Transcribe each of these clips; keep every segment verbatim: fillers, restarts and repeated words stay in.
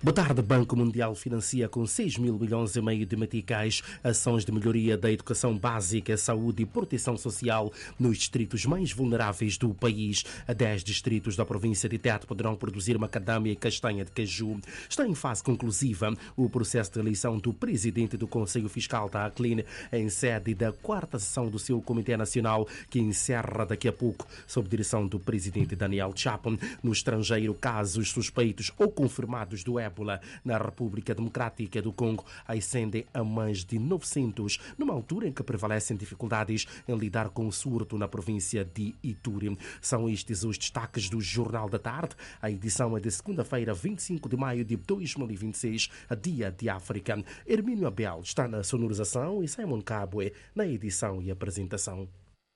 Boa tarde. Banco Mundial financia com seis mil milhões e meio de meticais ações de melhoria da educação básica, saúde e proteção social nos distritos mais vulneráveis do país. dez distritos da província de Tete poderão produzir macadâmia e castanha de caju. Está em fase conclusiva o processo de eleição do presidente do Conselho Fiscal da Aclin em sede da quarta sessão do seu Comitê Nacional, que encerra daqui a pouco, sob direção do presidente Daniel Chapo. No estrangeiro, casos suspeitos ou confirmados do ébola na República Democrática do Congo ascendem a mais de novecentos, numa altura em que prevalecem dificuldades em lidar com o surto na província de Ituri. São estes os destaques do Jornal da Tarde. A edição é de segunda-feira, vinte e cinco de maio de dois mil e vinte e seis, dia de África. Hermínio Abel está na sonorização e Simon Cabue na edição e apresentação.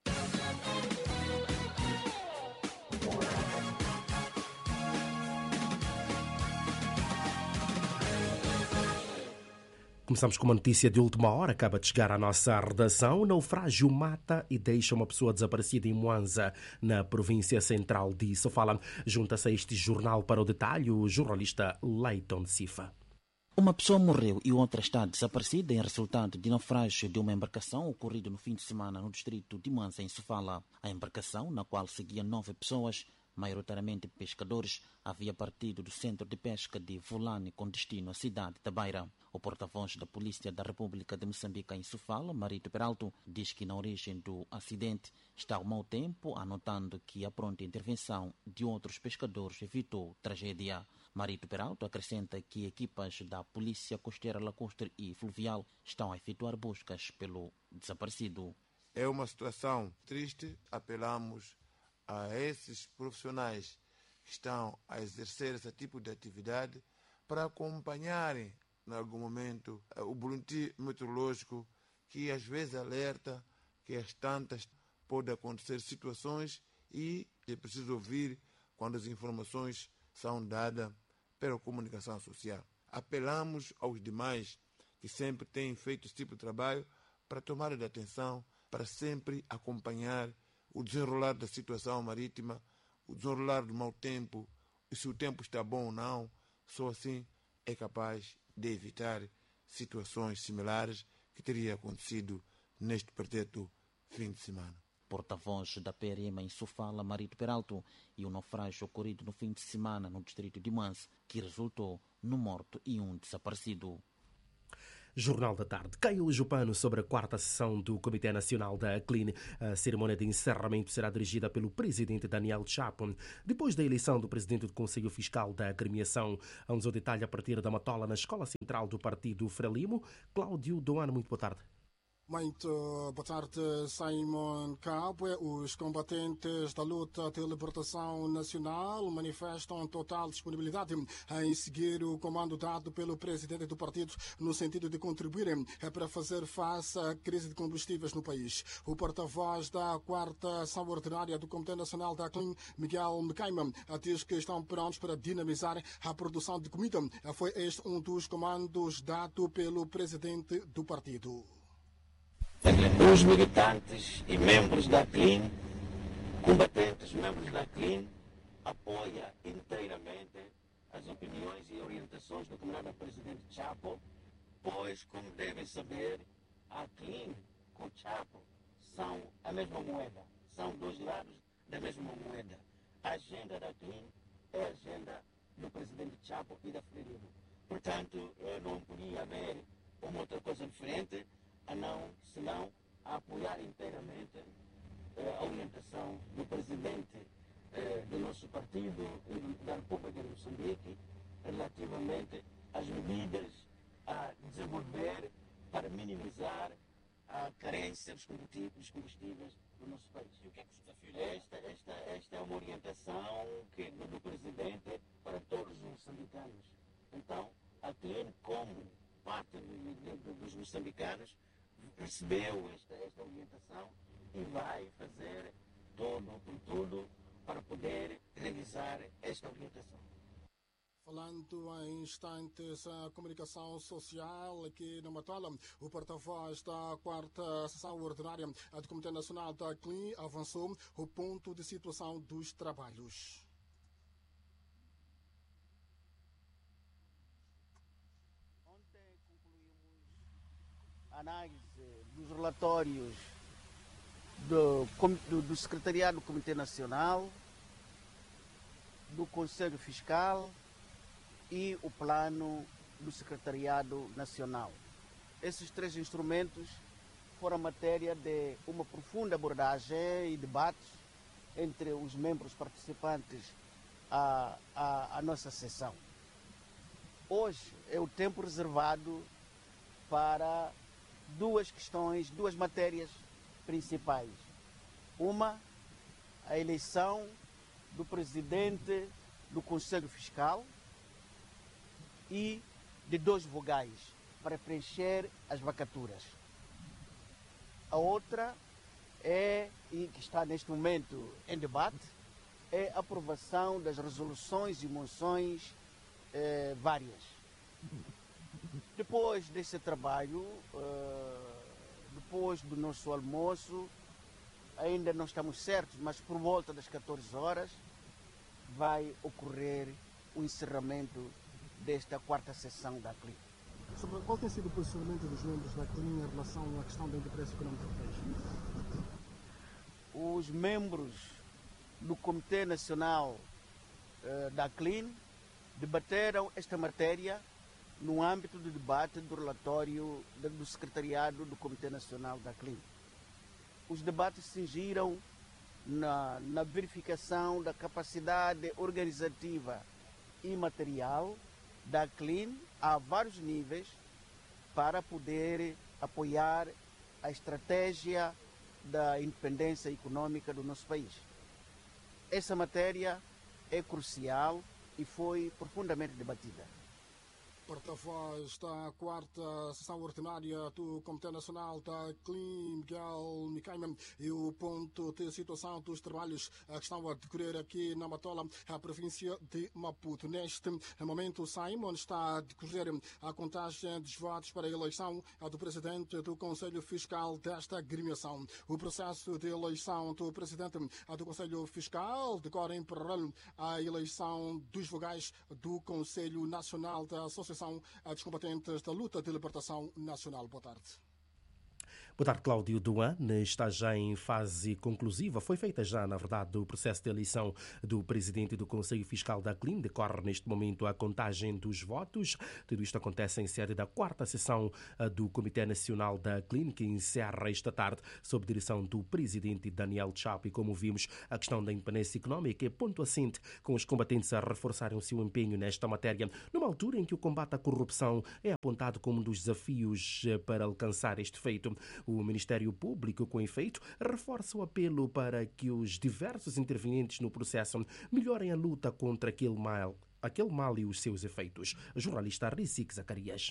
Começamos com uma notícia de última hora, acaba de chegar à nossa redação. Naufrágio mata e deixa uma pessoa desaparecida em Mwanza, na província central de Sofala. Junta-se a este jornal para o detalhe o jornalista Leiton Sifa. Uma pessoa morreu e outra está desaparecida em resultado de naufrágio de uma embarcação ocorrido no fim de semana no distrito de Mwanza, em Sofala. A embarcação, na qual seguiam nove pessoas, maioritariamente pescadores, havia partido do centro de pesca de Vulane com destino à cidade de Beira. O porta-voz da Polícia da República de Moçambique em Sofala, Marito Peralto, diz que na origem do acidente está o mau tempo, anotando que a pronta intervenção de outros pescadores evitou tragédia. Marito Peralto acrescenta que equipas da Polícia Costeira, Lacustre e Fluvial estão a efetuar buscas pelo desaparecido. É uma situação triste, apelamos a esses profissionais que estão a exercer esse tipo de atividade para acompanharem, em algum momento, o boletim meteorológico, que às vezes alerta que às tantas pode acontecer situações e é preciso ouvir quando as informações são dadas pela comunicação social. Apelamos aos demais que sempre têm feito esse tipo de trabalho para tomar de atenção, para sempre acompanhar o desenrolar da situação marítima, o desenrolar do mau tempo, e se o tempo está bom ou não. Só assim é capaz de evitar situações similares que teria acontecido neste pretérito fim de semana. Porta-voz da P R M em Sofala, Marito Peralto, e o naufrágio ocorrido no fim de semana no distrito de Mwanza, que resultou no morto e um desaparecido. Jornal da Tarde. Caiu hoje o pano sobre a quarta sessão do Comitê Nacional da Aclin. A cerimônia de encerramento será dirigida pelo presidente Daniel Chapo. Depois da eleição do presidente do Conselho Fiscal da Agremiação, vamos ao detalhe a partir da Matola, na Escola Central do Partido Frelimo. Cláudio Doano, muito boa tarde. Muito boa tarde, Simon Cabue. Os combatentes da luta de libertação nacional manifestam total disponibilidade em seguir o comando dado pelo presidente do partido no sentido de contribuir para fazer face à crise de combustíveis no país. O porta-voz da quarta ação ordinária do Comitê Nacional da Aclin, Miguel Mecaima, diz que estão prontos para dinamizar a produção de comida. Foi este um dos comandos dado pelo presidente do partido. Os militantes e membros da Aclin, combatentes membros da Aclin, apoiam inteiramente as opiniões e orientações do camarada presidente Chapo, pois, como devem saber, a Aclin com o Chapo são a mesma moeda, são dois lados da mesma moeda. A agenda da Aclin é a agenda do presidente Chapo e da Frelimo. Portanto, eu não podia haver uma outra coisa diferente a não, senão a apoiar inteiramente eh, a orientação do presidente eh, do nosso partido e da República de Moçambique relativamente às medidas a desenvolver para minimizar a carência dos combustíveis do nosso país. E o que é que se desafia? Esta, esta, esta é uma orientação que, do, do presidente para todos os moçambicanos. Então, a Aclin, como parte de, de, de, dos moçambicanos, recebeu esta, esta orientação e vai fazer todo por tudo para poder realizar esta orientação. Falando em instantes a comunicação social aqui na Matola, o porta-voz da quarta sessão ordinária do Comitê Nacional da Aclin avançou o ponto de situação dos trabalhos. análise dos relatórios do, do, do Secretariado do Comitê Nacional, do Conselho Fiscal e o plano do Secretariado Nacional. Esses três instrumentos foram matéria de uma profunda abordagem e debates entre os membros participantes à, à, à nossa sessão. Hoje é o tempo reservado para duas questões, duas matérias principais. Uma, a eleição do presidente do Conselho Fiscal e de dois vogais para preencher as vacaturas. A outra é, e que está neste momento em debate, é a aprovação das resoluções e moções eh, várias. Depois desse trabalho, uh, depois do nosso almoço, ainda não estamos certos, mas por volta das catorze horas vai ocorrer o encerramento desta quarta sessão da C L I N. Sobre qual tem sido o posicionamento dos membros da C L I N em relação à questão da interesse econômico do país? Os membros do Comitê Nacional uh, da C L I N debateram esta matéria no âmbito do debate do relatório do Secretariado do Comitê Nacional da C L I N. Os debates se cingiram na, na verificação da capacidade organizativa e material da C L I N a vários níveis para poder apoiar a estratégia da independência econômica do nosso país. Essa matéria é crucial e foi profundamente debatida. Porta-voz da quarta sessão ordinária do Comitê Nacional da C L I N, Miguel Micaima, e o ponto de situação dos trabalhos que estão a decorrer aqui na Matola, a província de Maputo. Neste momento, Simon está a decorrer a contagem dos votos para a eleição do presidente do Conselho Fiscal desta agremiação. O processo de eleição do presidente do Conselho Fiscal decorre em paralelo à eleição dos vogais do Conselho Nacional da Associação dos Combatentes da Luta de Libertação Nacional. Boa tarde. Boa tarde, Cláudio Duan. Está já em fase conclusiva. Foi feita já, na verdade, o processo de eleição do presidente do Conselho Fiscal da C L I N. Decorre neste momento a contagem dos votos. Tudo isto acontece em sede da quarta sessão do Comitê Nacional da C L I N, que encerra esta tarde sob direção do presidente Daniel Chapo. E como vimos, a questão da independência econômica é ponto assente, com os combatentes a reforçarem o seu empenho nesta matéria, numa altura em que o combate à corrupção é apontado como um dos desafios para alcançar este feito. O Ministério Público, com efeito, reforça o apelo para que os diversos intervenientes no processo melhorem a luta contra aquele mal, aquele mal e os seus efeitos. Jornalista Rizik Zacarias.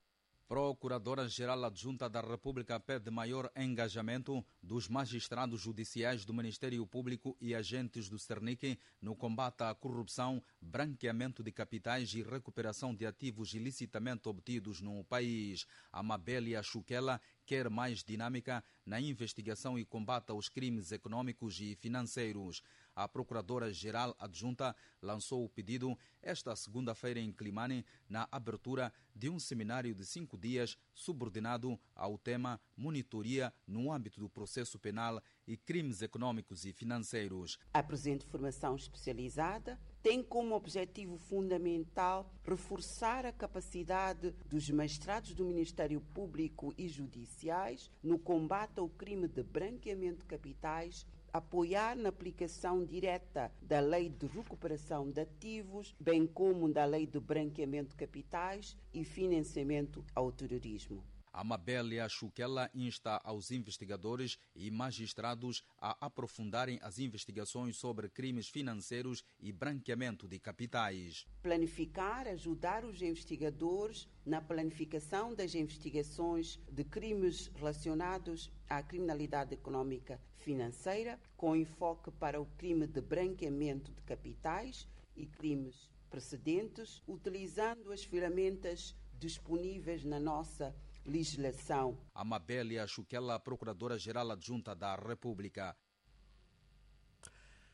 Procuradora-Geral Adjunta da República pede maior engajamento dos magistrados judiciais do Ministério Público e agentes do Cernic no combate à corrupção, branqueamento de capitais e recuperação de ativos ilicitamente obtidos no país. Amabélia Chuquela quer mais dinâmica na investigação e combate aos crimes econômicos e financeiros. A Procuradora-Geral Adjunta lançou o pedido esta segunda-feira em Climane, na abertura de um seminário de cinco dias subordinado ao tema Monitoria no âmbito do processo penal e crimes econômicos e financeiros. A presente formação especializada tem como objetivo fundamental reforçar a capacidade dos magistrados do Ministério Público e judiciais no combate ao crime de branqueamento de capitais, apoiar na aplicação direta da Lei de Recuperação de Ativos, bem como da Lei de Branqueamento de Capitais e financiamento ao terrorismo. Amabélia Chuquela insta aos investigadores e magistrados a aprofundarem as investigações sobre crimes financeiros e branqueamento de capitais. Planificar, ajudar os investigadores na planificação das investigações de crimes relacionados à criminalidade econômica financeira, com enfoque para o crime de branqueamento de capitais e crimes precedentes, utilizando as ferramentas disponíveis na nossa legislação. Amabélia Chuquela, Procuradora-Geral Adjunta da República.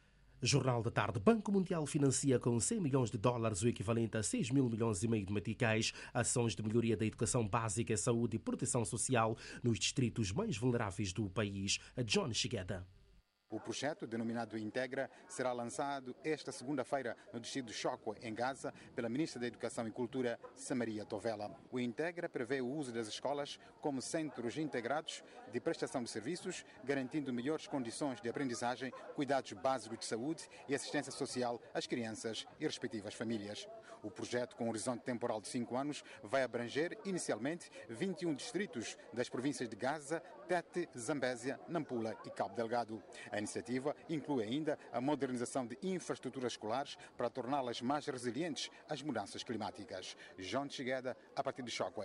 Jornal da Tarde. Banco Mundial financia com cem milhões de dólares, o equivalente a seis mil milhões e meio de meticais, ações de melhoria da educação básica, saúde e proteção social nos distritos mais vulneráveis do país. John Shigeda. O projeto, denominado Integra, será lançado esta segunda-feira no distrito de Chokwe, em Gaza, pela Ministra da Educação e Cultura, Samaria Tovela. O Integra prevê o uso das escolas como centros integrados de prestação de serviços, garantindo melhores condições de aprendizagem, cuidados básicos de saúde e assistência social às crianças e respectivas famílias. O projeto, com um horizonte temporal de cinco anos, vai abranger, inicialmente, vinte e um distritos das províncias de Gaza, Tete, Zambésia, Nampula e Cabo Delgado. A iniciativa inclui ainda a modernização de infraestruturas escolares para torná-las mais resilientes às mudanças climáticas. João Chigueda, a partir de Chokwe.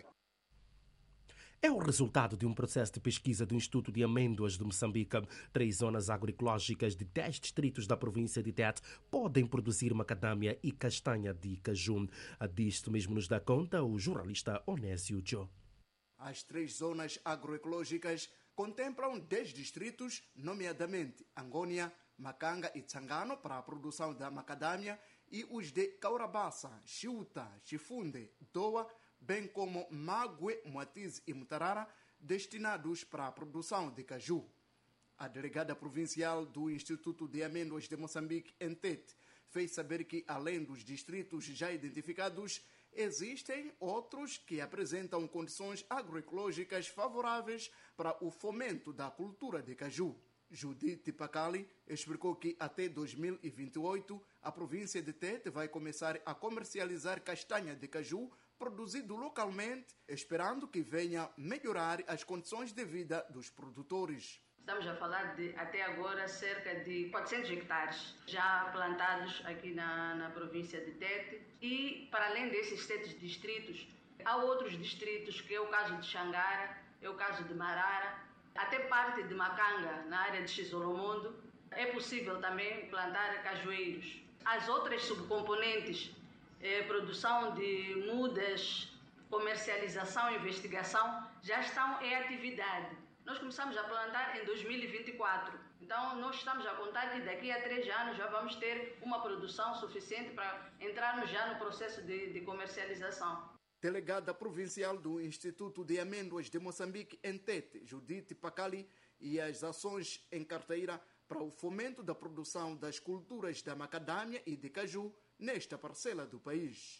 É o resultado de um processo de pesquisa do Instituto de Amêndoas de Moçambique. Três zonas agroecológicas de dez distritos da província de Tete podem produzir macadâmia e castanha de caju. Disto mesmo nos dá conta o jornalista Onésio Joe. As três zonas agroecológicas contemplam dez distritos, nomeadamente Angônia, Macanga e Tsangano, para a produção da macadâmia, e os de Caurabassa, Chiuta, Chifunde, Doa, bem como Mague, Moatize e Mutarara, destinados para a produção de caju. A delegada provincial do Instituto de Amêndoas de Moçambique, em Tete, fez saber que, além dos distritos já identificados, existem outros que apresentam condições agroecológicas favoráveis para o fomento da cultura de caju. Judite Pacali explicou que até dois mil e vinte e oito a província de Tete vai começar a comercializar castanha de caju produzido localmente, esperando que venha melhorar as condições de vida dos produtores. Estamos a falar de, até agora, cerca de quatrocentos hectares já plantados aqui na, na província de Tete. E, para além desses sete distritos, há outros distritos, que é o caso de Xangara, é o caso de Marara, até parte de Macanga, na área de Xizolomondo. É possível também plantar cajueiros. As outras subcomponentes, é, produção de mudas, comercialização e investigação, já estão em atividade. Nós começamos a plantar em dois mil e vinte e quatro. Então, nós estamos a contar que daqui a três anos já vamos ter uma produção suficiente para entrarmos já no processo de, de comercialização. Delegada provincial do Instituto de Amêndoas de Moçambique, em Tete, Judite Pacali, e as ações em carteira para o fomento da produção das culturas da macadâmia e de caju nesta parcela do país.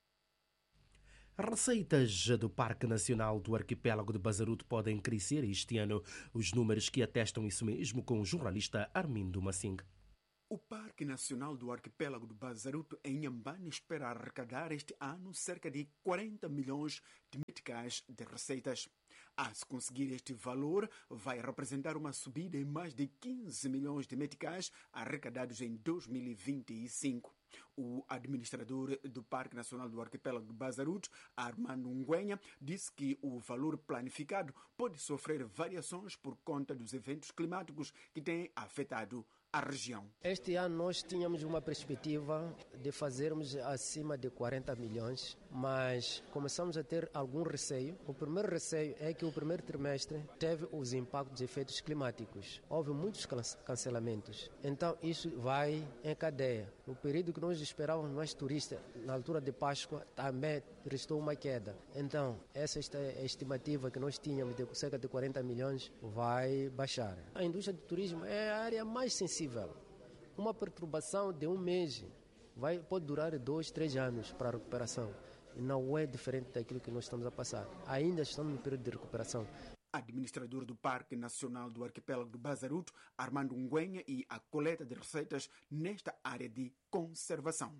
Receitas do Parque Nacional do Arquipélago de Bazaruto podem crescer este ano. Os números que atestam isso mesmo com o jornalista Armindo Massing. O Parque Nacional do Arquipélago do Bazaruto, em Inhambane, espera arrecadar este ano cerca de quarenta milhões de meticais de receitas. A se conseguir este valor, vai representar uma subida em mais de quinze milhões de meticais arrecadados em dois mil e vinte e cinco. O administrador do Parque Nacional do Arquipélago de Bazaruto, Armando Nguenha, disse que o valor planificado pode sofrer variações por conta dos eventos climáticos que têm afetado a região. Este ano nós tínhamos uma perspectiva de fazermos acima de quarenta milhões, mas começamos a ter algum receio. O primeiro receio é que o primeiro trimestre teve os impactos de efeitos climáticos. Houve muitos cancelamentos. Então isso vai em cadeia. No período que nós esperávamos mais turistas, na altura de Páscoa, também restou uma queda. Então essa é a estimativa que nós tínhamos de cerca de quarenta milhões vai baixar. A indústria do turismo é a área mais sensível. Uma perturbação de um mês vai, pode durar dois, três anos para a recuperação. E não é diferente daquilo que nós estamos a passar. Ainda estamos no período de recuperação. Administrador do Parque Nacional do Arquipélago do Bazaruto, Armando Nguenha, e a coleta de receitas nesta área de conservação.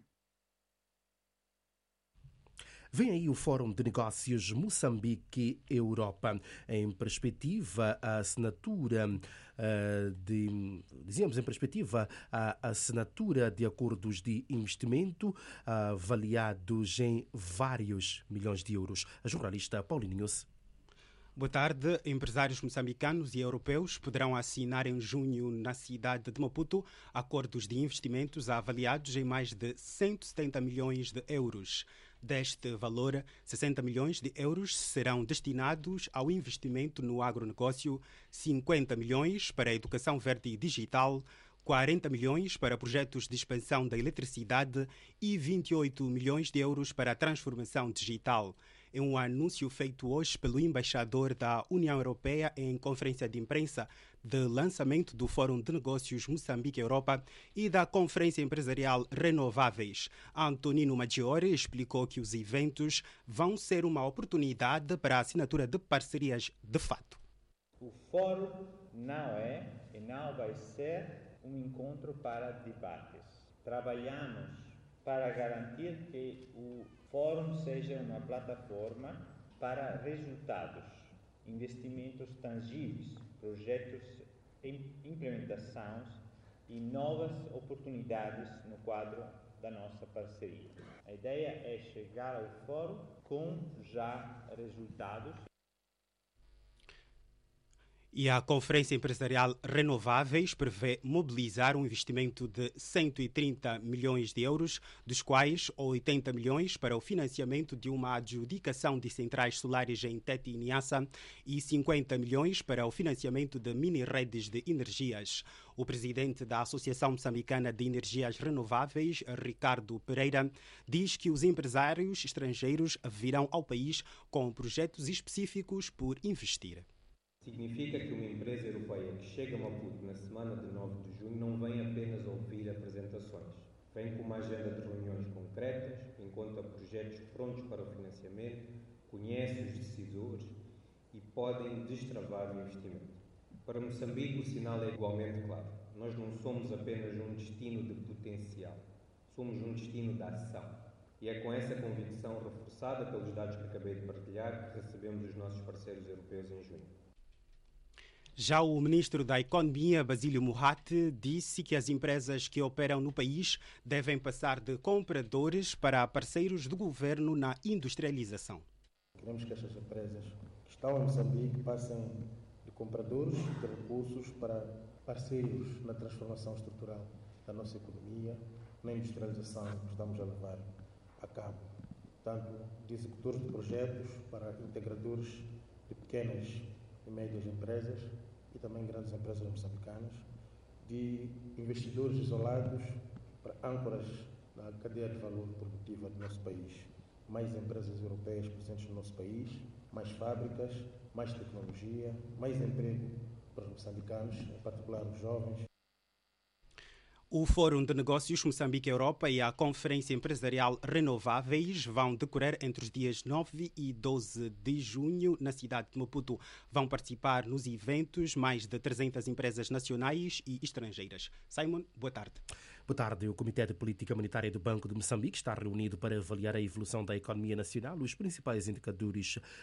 Vem aí o Fórum de Negócios Moçambique-Europa. Em perspectiva, a assinatura uh, de, dizíamos em perspectiva, a assinatura de acordos de investimento uh, avaliados em vários milhões de euros. A jornalista Paulinhos. Boa tarde. Empresários moçambicanos e europeus poderão assinar em junho na cidade de Maputo acordos de investimentos avaliados em mais de cento e setenta milhões de euros. Deste valor, sessenta milhões de euros serão destinados ao investimento no agronegócio, cinquenta milhões para a educação verde e digital, quarenta milhões para projetos de expansão da eletricidade e vinte e oito milhões de euros para a transformação digital. É um anúncio feito hoje pelo embaixador da União Europeia em conferência de imprensa de lançamento do Fórum de Negócios Moçambique-Europa e da Conferência Empresarial Renováveis. Antonino Maggiore explicou que os eventos vão ser uma oportunidade para a assinatura de parcerias de fato. O fórum não é e não vai ser um encontro para debates. Trabalhamos para garantir que o fórum seja uma plataforma para resultados, investimentos tangíveis, projetos em implementação e novas oportunidades no quadro da nossa parceria. A ideia é chegar ao fórum com já resultados. E a Conferência Empresarial Renováveis prevê mobilizar um investimento de cento e trinta milhões de euros, dos quais oitenta milhões para o financiamento de uma adjudicação de centrais solares em Tete e Niassa e cinquenta milhões para o financiamento de mini-redes de energias. O presidente da Associação Moçambicana de Energias Renováveis, Ricardo Pereira, diz que os empresários estrangeiros virão ao país com projetos específicos por investir. Significa que uma empresa europeia que chega a Maputo na semana de nove de junho não vem apenas ouvir apresentações. Vem com uma agenda de reuniões concretas, encontra projetos prontos para o financiamento, conhece os decisores e podem destravar o investimento. Para Moçambique, o sinal é igualmente claro. Nós não somos apenas um destino de potencial, somos um destino de ação. E é com essa convicção reforçada pelos dados que acabei de partilhar que recebemos os nossos parceiros europeus em junho. Já o ministro da Economia, Basílio Moratti, disse que as empresas que operam no país devem passar de compradores para parceiros do governo na industrialização. Queremos que estas empresas que estão em Moçambique passem de compradores de recursos para parceiros na transformação estrutural da nossa economia, na industrialização que estamos a levar a cabo. Tanto de executores de projetos para integradores de pequenas e médias empresas e também grandes empresas moçambicanas, de investidores isolados para âncoras na cadeia de valor produtiva do nosso país. Mais empresas europeias presentes no nosso país, mais fábricas, mais tecnologia, mais emprego para os moçambicanos, em particular os jovens. O Fórum de Negócios Moçambique-Europa e a Conferência Empresarial Renováveis vão decorrer entre os dias nove e doze de junho na cidade de Maputo. Vão participar nos eventos mais de trezentas empresas nacionais e estrangeiras. Simon, boa tarde. Boa tarde. O Comitê de Política Monetária do Banco de Moçambique está reunido para avaliar a evolução da economia nacional, os principais indicadores